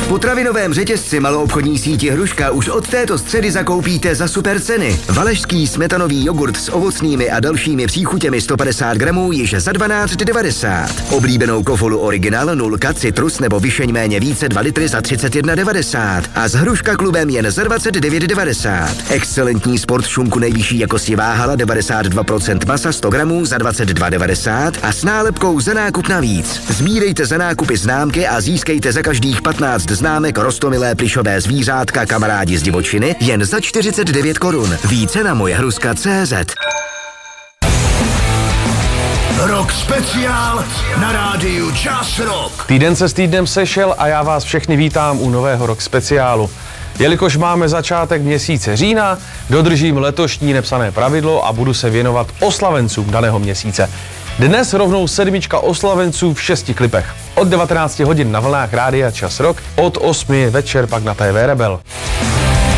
potravinovém řetězci maloobchodní síti Hruška už od této středy zakoupíte za super ceny. Valašský smetanový jogurt s ovocnými a dalšími příchutěmi 150 gramů již za 12,90. Oblíbenou kofolu Original 0 citrus nebo Vyšeň méně více 2 litry za 31,90 a s Hruška klubem jen za 29,90. Excelentní sport šunku nejvyšší jakosti Váhala 92% masa 100 gramů za 22,90 a s nálepkou za nákup navíc. Sbírejte za nákupy známky a získejte za každých 15 známek roztomilé plyšové zvířátka Kamarádi z divočiny jen za 49 korun. Více na mojehruska.cz. Rock speciál na rádiu Čas Rock. Týden se s týdnem sešel a já vás všechny vítám u nového rock speciálu. Jelikož máme začátek měsíce října, dodržím letošní nepsané pravidlo a budu se věnovat oslavencům daného měsíce. Dnes rovnou 7 oslavenců v 6 klipech. Od 19 hodin na vlnách rádia Čas Rock, od 8 večer pak na TV Rebel.